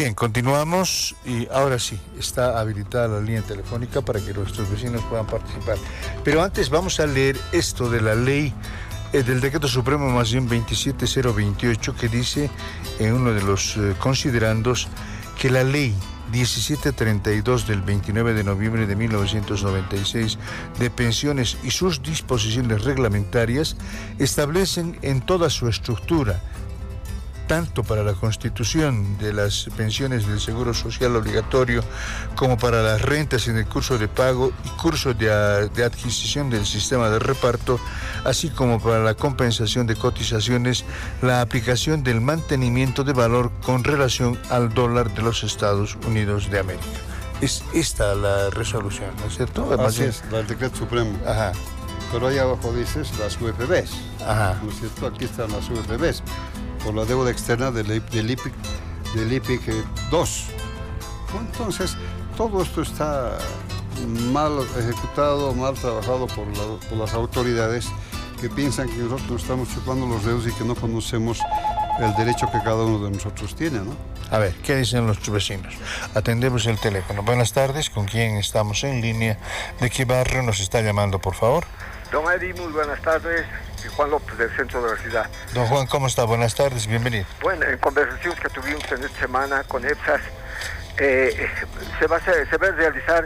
Bien, continuamos y ahora sí, está habilitada la línea telefónica para que nuestros vecinos puedan participar. Pero antes vamos a leer esto de la ley del Decreto Supremo más bien 27028, que dice en uno de los considerandos que la ley 1732 del 29 de noviembre de 1996 de pensiones y sus disposiciones reglamentarias establecen en toda su estructura, tanto para la constitución de las pensiones del Seguro Social obligatorio como para las rentas en el curso de pago y curso de adquisición del sistema de reparto, así como para la compensación de cotizaciones, la aplicación del mantenimiento de valor con relación al dólar de los Estados Unidos de América. Es esta la resolución, ¿no es cierto? Así es, el decreto supremo. Ajá. Pero ahí abajo dices las UFBs. Ajá. ¿No es cierto? Aquí están las UFBs. Por la deuda externa del IPIC 2. Entonces, todo esto está mal ejecutado, mal trabajado por las autoridades que piensan que nosotros nos estamos chupando los dedos y que no conocemos el derecho que cada uno de nosotros tiene, ¿no? A ver, ¿qué dicen los vecinos? Atendemos el teléfono. Buenas tardes, ¿con quién estamos en línea? ¿De qué barrio nos está llamando, por favor? Don Eddie, muy buenas tardes. Juan López, del centro de la ciudad. Don Juan, ¿cómo está? Buenas tardes, bienvenido. Bueno, en conversaciones que tuvimos en esta semana con EPSAS, se va a realizar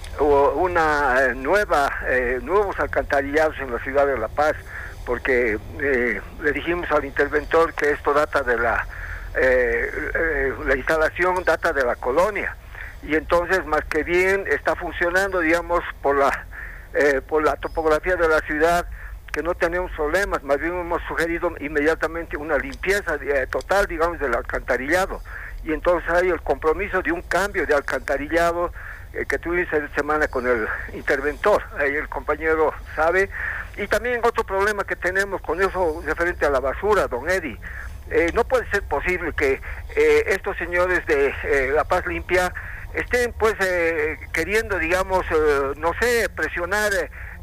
nuevos alcantarillados en la ciudad de La Paz, porque le dijimos al interventor que esto data de la instalación data de la colonia, y entonces más que bien está funcionando, digamos, por la topografía de la ciudad, que no tenemos problemas. Más bien hemos sugerido inmediatamente una limpieza total, digamos, del alcantarillado, y entonces hay el compromiso de un cambio de alcantarillado que tuvimos esta semana con el interventor, ahí el compañero sabe. Y también otro problema que tenemos con eso referente a la basura, don Eddie. No puede ser posible que estos señores de La Paz Limpia estén pues queriendo, digamos, no sé, presionar,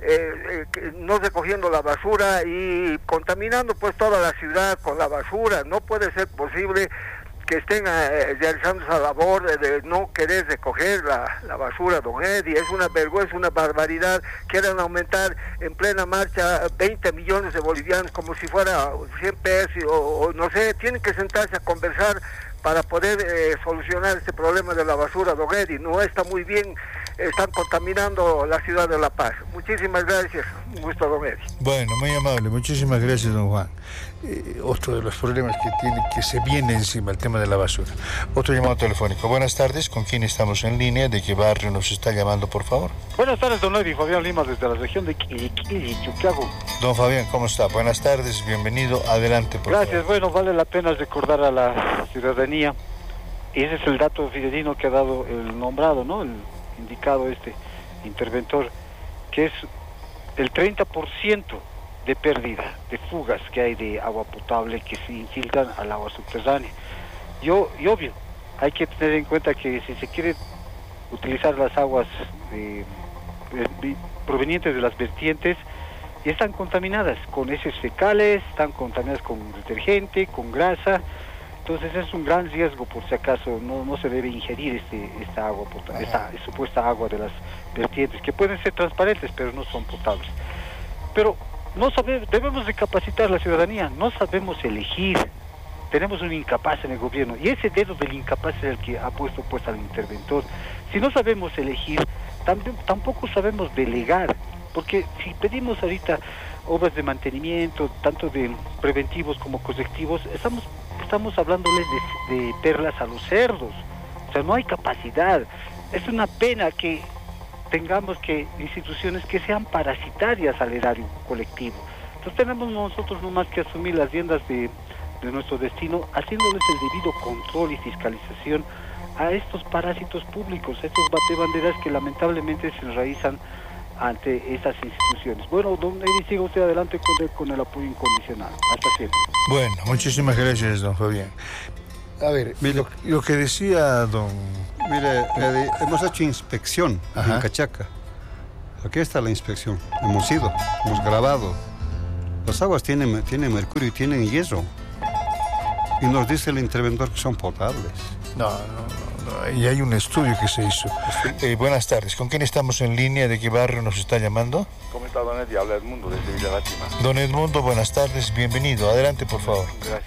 no recogiendo la basura y contaminando pues toda la ciudad con la basura. No puede ser posible que estén realizando esa labor de no querer recoger la basura, don Eddie. Es una vergüenza, una barbaridad. Quieren aumentar en plena marcha 20 millones de bolivianos como si fuera 100 pesos o no sé. Tienen que sentarse a conversar para poder solucionar este problema de la basura, don Eddie. No está muy bien, están contaminando la ciudad de La Paz. Muchísimas gracias, un gusto, don Eddie. Bueno, muy amable, muchísimas gracias, don Juan. Otro de los problemas que se viene encima, el tema de la basura. Otro llamado telefónico. Buenas tardes, ¿con quién estamos en línea? ¿De qué barrio nos está llamando, por favor? Buenas tardes, don Eddie. Fabián Lima, desde la región de Quiliquili, Chuquiago. Don Fabián, ¿cómo está? Buenas tardes, bienvenido, adelante, por Gracias. favor. Bueno, vale la pena recordar a la ciudadanía, y ese es el dato fidedigno que ha dado el nombrado, ¿no? El indicado interventor, que es el 30% de pérdida, de fugas que hay de agua potable que se infiltran al agua subterránea. Y obvio, hay que tener en cuenta que si se quiere utilizar las aguas provenientes de las vertientes, ya están contaminadas con heces fecales, están contaminadas con detergente, con grasa. Entonces es un gran riesgo, por si acaso no se debe ingerir esta agua potable, esta supuesta agua de las vertientes, que pueden ser transparentes pero no son potables. Pero debemos de capacitar a la ciudadanía. No sabemos elegir, tenemos un incapaz en el gobierno, y ese dedo del incapaz es el que ha puesto pues al interventor. Si no sabemos elegir, tampoco sabemos delegar, porque si pedimos ahorita obras de mantenimiento, tanto de preventivos como correctivos, estamos hablándoles de perlas a los cerdos. O sea, no hay capacidad. Es una pena que tengamos instituciones que sean parasitarias al erario colectivo. Entonces tenemos nosotros nomás que asumir las riendas de nuestro destino, haciéndoles el debido control y fiscalización a estos parásitos públicos, a estos batebanderas que lamentablemente se enraizan ante estas instituciones. Bueno, don Eddie, siga usted adelante con el apoyo incondicional. Hasta siempre. Bueno, muchísimas gracias, don Fabián. A ver, lo que decía don... Mire, Eddie, hemos hecho inspección en Cachaca. Aquí está la inspección. Hemos ido, hemos grabado. Las aguas tienen mercurio y tienen hierro. y nos dice el interventor que son potables. No. Y hay un estudio que se hizo. Buenas tardes. ¿Con quién estamos en línea? ¿De qué barrio nos está llamando? ¿Cómo está, don Eddy? Habla Edmundo desde Villa Látima. Don Edmundo, buenas tardes. Bienvenido. Adelante, por favor. Gracias.